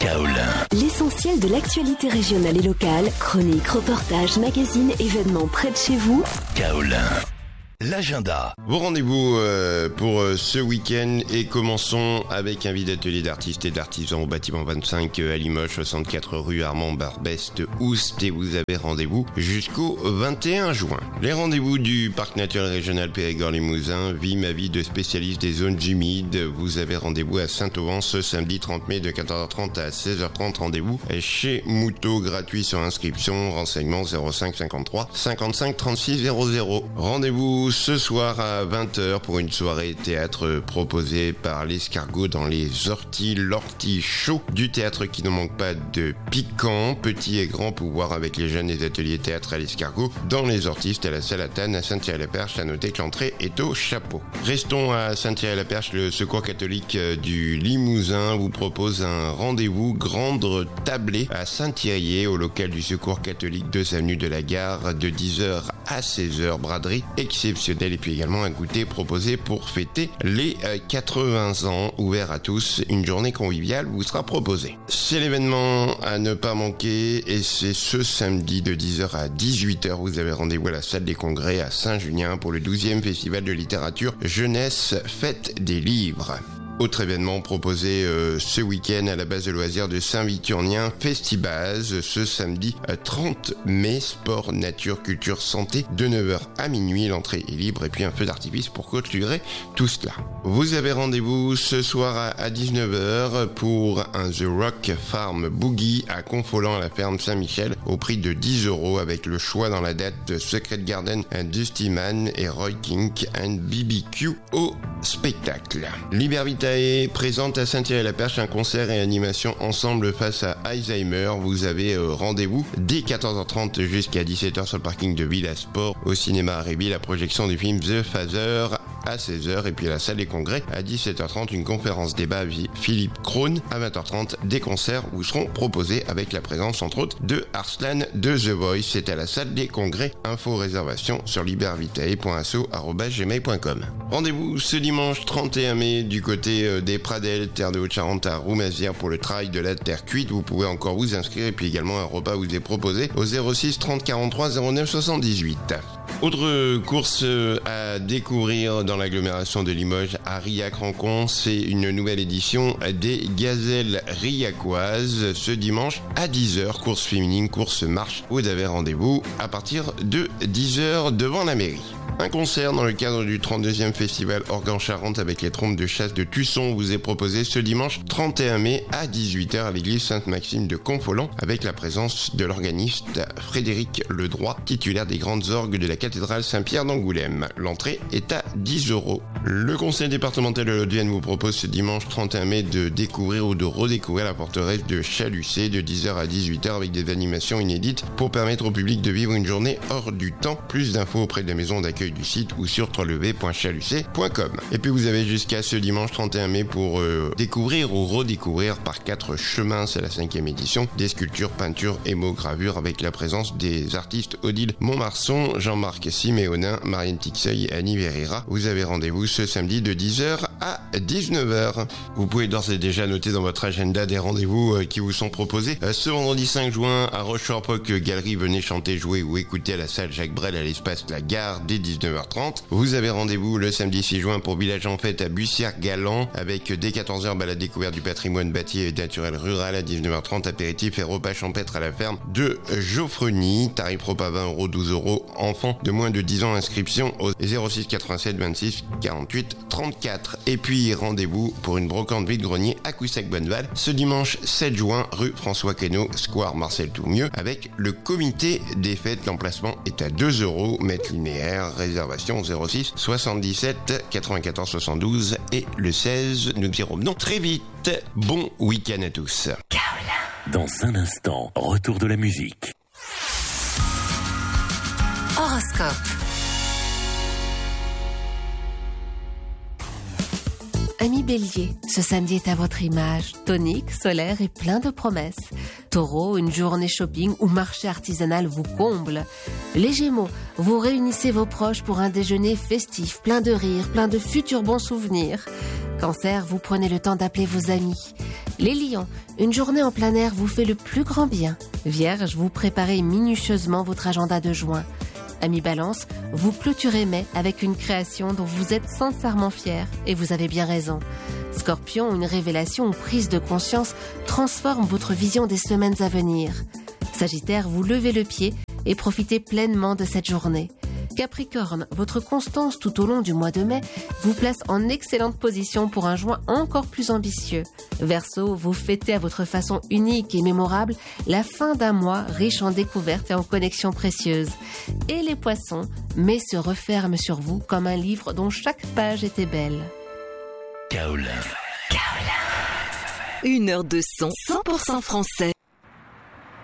Kaolin. L'essentiel de l'actualité régionale et locale, chroniques, reportages, magazines, événements près de chez vous. Kaolin. L'agenda. Vos rendez-vous pour ce week-end et commençons avec un vide atelier d'artistes et d'artisans au bâtiment 25 à Limoges, 64 rue Armand Barbeste Oust, et vous avez rendez-vous jusqu'au 21 juin. Les rendez-vous du parc naturel régional Périgord-Limousin, Vie ma vie de spécialiste des zones humides. Vous avez rendez-vous à Saint-Auvent ce samedi 30 mai de 14h30 à 16h30. Rendez-vous chez Moutot, gratuit sur inscription. Renseignements 05 53 55 36 00. Rendez-vous ce soir à 20h pour une soirée théâtre proposée par l'Escargot dans les Orties, l'Ortie Chaud, du théâtre qui ne manque pas de piquant, petit et grand pouvoir avec les jeunes des ateliers théâtre à l'Escargot dans les Orties, à la salle Atane à Saint-Thierry-la-Perche. À noter que l'entrée est au chapeau. Restons à Saint-Thierry-la-Perche. Le Secours catholique du Limousin vous propose un rendez-vous grande tablée à Saint-Thierry au local du Secours catholique 2 avenue de la Gare de 10h à 16h. Braderie exceptionnelle et puis également un goûter proposé pour fêter les 80 ans, ouvert à tous. Une journée conviviale vous sera proposée. C'est l'événement à ne pas manquer et c'est ce samedi de 10h à 18h. Vous avez rendez-vous à la salle des congrès à Saint-Julien pour le 12e festival de littérature jeunesse Fête des livres. Autre événement proposé ce week-end à la base de loisirs de Saint-Victurnien, Festibase, ce samedi 30 mai, sport, nature, culture, santé, de 9h à minuit, l'entrée est libre et puis un feu d'artifice pour clôturer tout cela. Vous avez rendez-vous ce soir à 19h pour un The Rock Farm Boogie à Confolens à la ferme Saint-Michel au prix de 10 € avec le choix dans la date de Secret Garden, Dusty Man et Roy King and BBQ au spectacle. Libervitae présente à Saint-Thierry-la-Perche un concert et animation ensemble face à Alzheimer. Vous avez rendez-vous dès 14h30 jusqu'à 17h sur le parking de Villa Sport au cinéma Arébi, la projection du film The Father à 16h et puis à la salle des congrès à 17h30 une conférence débat Philippe Krohn à 20h30. Des concerts vous seront proposés avec la présence entre autres de Arslan de The Voice. C'est à la salle des congrès. Info réservation sur libervitae.asso@gmail.com. Rendez-vous ce dimanche 31 mai du côté des Pradelles, terre de Haute-Charente à Roumazières pour le trail de la terre cuite. Vous pouvez encore vous inscrire et puis également un repas vous est proposé au 06 30 43 09 78. Autre course à découvrir dans l'agglomération de Limoges à Riac-Rancon, c'est une nouvelle édition des Gazelles riacoises ce dimanche à 10h. Course féminine, course marche. Vous avez rendez-vous à partir de 10h devant la mairie. Un concert dans le cadre du 32e festival Organ-Charente avec les trompes de chasse de Tusson vous est proposé ce dimanche 31 mai à 18h à l'église Sainte-Maxime de Confolens avec la présence de l'organiste Frédéric Ledroit, titulaire des grandes orgues de la cathédrale Saint-Pierre d'Angoulême. L'entrée est à 10 €. Le conseil départemental de l'Haute-Vienne vous propose ce dimanche 31 mai de découvrir ou de redécouvrir la forteresse de Chalucé de 10h à 18h avec des animations inédites pour permettre au public de vivre une journée hors du temps. Plus d'infos auprès de la maison d'accueil du site ou sur www.chalucé.com. Et puis vous avez jusqu'à ce dimanche 31 mai pour découvrir ou redécouvrir par 4 chemins, c'est la 5e édition, des sculptures, peintures et mots-gravures avec la présence des artistes Odile Montmarson, Jean-Marc Siméonin, Marianne Tixeuil et Annie Verrera. Vous avez rendez-vous ce samedi de 10h à 19h. Vous pouvez d'ores et déjà noter dans votre agenda des rendez-vous qui vous sont proposés. Ce vendredi 5 juin à Rochefort-Poc Galerie, venez chanter, jouer ou écouter à la salle Jacques Brel à l'espace La Gare dès 19h30. Vous avez rendez-vous le samedi 6 juin pour Village en Fête à Bussière-Galant avec dès 14h balade découverte du patrimoine bâti et naturel rural. À 19h30 apéritif et repas champêtre à la ferme de Geoffreny. Tarif repas 20 €, 12 €. Enfants de moins de 10 ans, inscription au 06 87 26 48 34. Et puis rendez-vous pour une brocante vide-grenier à Coussac-Bonneval ce dimanche 7 juin rue François Queneau, square Marcel Toumieux avec le comité des fêtes. L'emplacement est à 2 € mètre linéaire. Réservation 06 77 94 72 et le 16. Nous dirons non très vite. Bon week-end à tous. Dans un instant, retour de la musique. Horoscope. Amis Bélier, ce samedi est à votre image, tonique, solaire et plein de promesses. Taureau, une journée shopping ou marché artisanal vous comble. Les Gémeaux, vous réunissez vos proches pour un déjeuner festif, plein de rires, plein de futurs bons souvenirs. Cancer, vous prenez le temps d'appeler vos amis. Les Lions, une journée en plein air vous fait le plus grand bien. Vierge, vous préparez minutieusement votre agenda de juin. Amis Balance, vous clôturez mai avec une création dont vous êtes sincèrement fiers et vous avez bien raison. Scorpion, une révélation ou prise de conscience transforme votre vision des semaines à venir. Sagittaire, vous levez le pied et profitez pleinement de cette journée. Capricorne, votre constance tout au long du mois de mai vous place en excellente position pour un juin encore plus ambitieux. Verseau, vous fêtez à votre façon unique et mémorable la fin d'un mois riche en découvertes et en connexions précieuses. Et les Poissons, mai se referme sur vous comme un livre dont chaque page était belle. Kaolin. 1 heure de son 100% français.